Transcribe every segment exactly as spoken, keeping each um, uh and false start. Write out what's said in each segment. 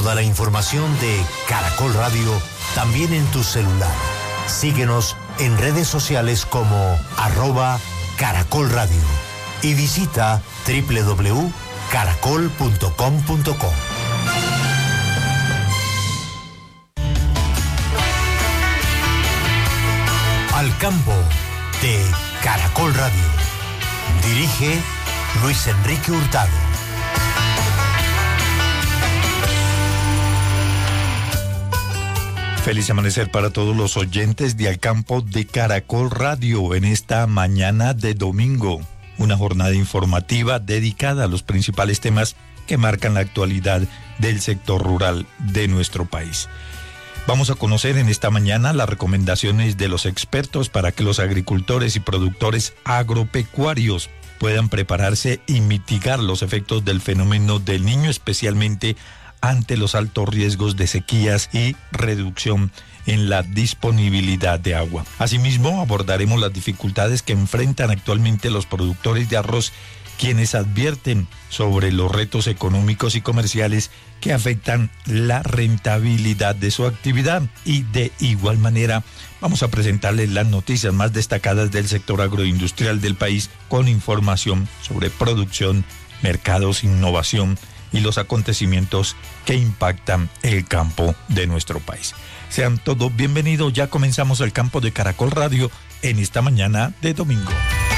Toda la información de Caracol Radio también en tu celular. Síguenos en redes sociales como arroba Caracol Radio y visita doble u doble u doble u punto caracol punto com punto co. Al campo de Caracol Radio. Dirige Luis Enrique Hurtado. Feliz amanecer para todos los oyentes de Al Campo de Caracol Radio en esta mañana de domingo. Una jornada informativa dedicada a los principales temas que marcan la actualidad del sector rural de nuestro país. Vamos a conocer en esta mañana las recomendaciones de los expertos para que los agricultores y productores agropecuarios puedan prepararse y mitigar los efectos del fenómeno del Niño, especialmente ante los altos riesgos de sequías y reducción en la disponibilidad de agua. Asimismo, abordaremos las dificultades que enfrentan actualmente los productores de arroz, quienes advierten sobre los retos económicos y comerciales que afectan la rentabilidad de su actividad. Y de igual manera, vamos a presentarles las noticias más destacadas del sector agroindustrial del país, con información sobre producción, mercados, innovación y los acontecimientos que impactan el campo de nuestro país. Sean todos bienvenidos, ya comenzamos el Campo de Caracol Radio en esta mañana de domingo.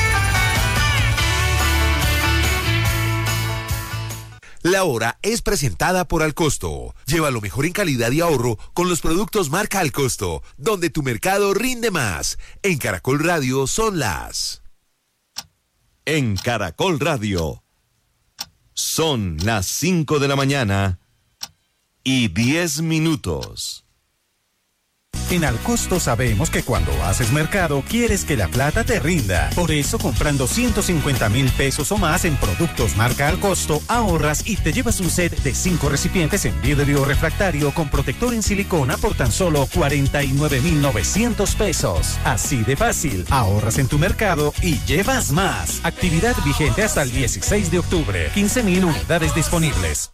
La hora es presentada por Alcosto. Lleva lo mejor en calidad y ahorro con los productos marca Alcosto, donde tu mercado rinde más. En Caracol Radio son las... En Caracol Radio son las cinco de la mañana y diez minutos. En Alcosto sabemos que cuando haces mercado quieres que la plata te rinda. Por eso, comprando ciento cincuenta mil pesos o más en productos marca Alcosto, ahorras y te llevas un set de cinco recipientes en vidrio refractario con protector en silicona por tan solo cuarenta y nueve mil novecientos pesos. Así de fácil, ahorras en tu mercado y llevas más. Actividad vigente hasta el dieciséis de octubre. quince mil unidades disponibles.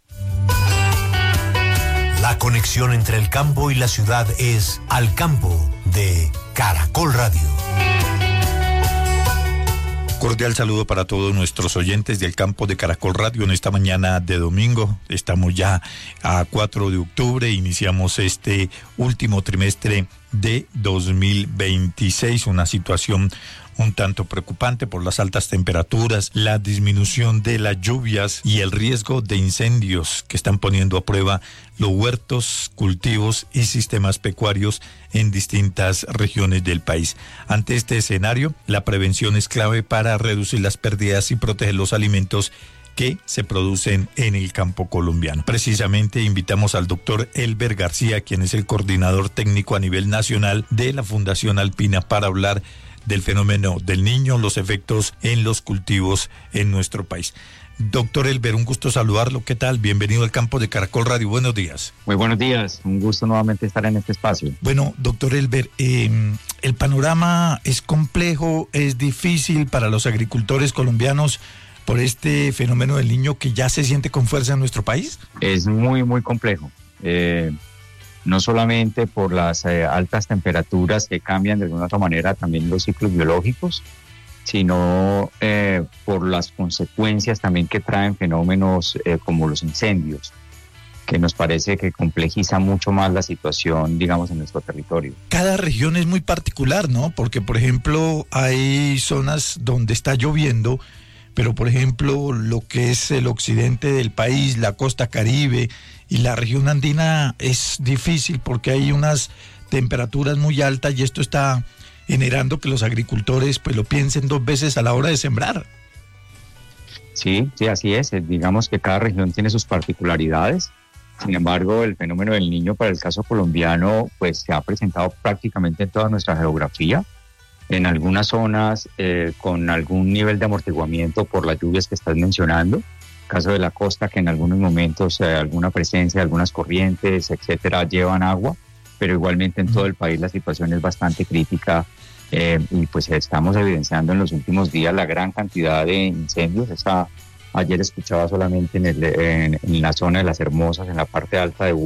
La conexión entre el campo y la ciudad es Al Campo de Caracol Radio. Cordial saludo para todos nuestros oyentes del Campo de Caracol Radio en esta mañana de domingo. Estamos ya a cuatro de octubre, iniciamos este último trimestre de dos mil veintiséis, una situación un tanto preocupante por las altas temperaturas, la disminución de las lluvias y el riesgo de incendios que están poniendo a prueba los huertos, cultivos y sistemas pecuarios en distintas regiones del país. Ante este escenario, la prevención es clave para reducir las pérdidas y proteger los alimentos que se producen en el campo colombiano. Precisamente invitamos al doctor Elber García, quien es el coordinador técnico a nivel nacional de la Fundación Alpina, para hablar del fenómeno del Niño, los efectos en los cultivos en nuestro país. Doctor Elber, un gusto saludarlo. ¿Qué tal? Bienvenido al Campo de Caracol Radio. Buenos días. Muy buenos días. Un gusto nuevamente estar en este espacio. Bueno, doctor Elber, eh, el panorama es complejo, es difícil para los agricultores colombianos por este fenómeno del Niño que ya se siente con fuerza en nuestro país. Es muy, muy complejo. Eh, no solamente por las eh, altas temperaturas que cambian de alguna otra manera también los ciclos biológicos, sino eh, por las consecuencias también que traen fenómenos eh, como los incendios, que nos parece que complejiza mucho más la situación, digamos, en nuestro territorio. Cada región es muy particular, ¿no? Porque, por ejemplo, hay zonas donde está lloviendo, pero, por ejemplo, lo que es el occidente del país, la costa Caribe y la región andina es difícil porque hay unas temperaturas muy altas y esto está generando que los agricultores pues lo piensen dos veces a la hora de sembrar. Sí, sí, así es. Digamos que cada región tiene sus particularidades. Sin embargo, el fenómeno del Niño para el caso colombiano pues se ha presentado prácticamente en toda nuestra geografía. En algunas zonas eh, con algún nivel de amortiguamiento por las lluvias que estás mencionando. Caso de la costa, que en algunos momentos eh, alguna presencia, algunas corrientes, etcétera, llevan agua, pero igualmente en todo el país la situación es bastante crítica eh, y pues estamos evidenciando en los últimos días la gran cantidad de incendios. Esta, ayer escuchaba solamente en, el, en, en la zona de Las Hermosas, en la parte alta de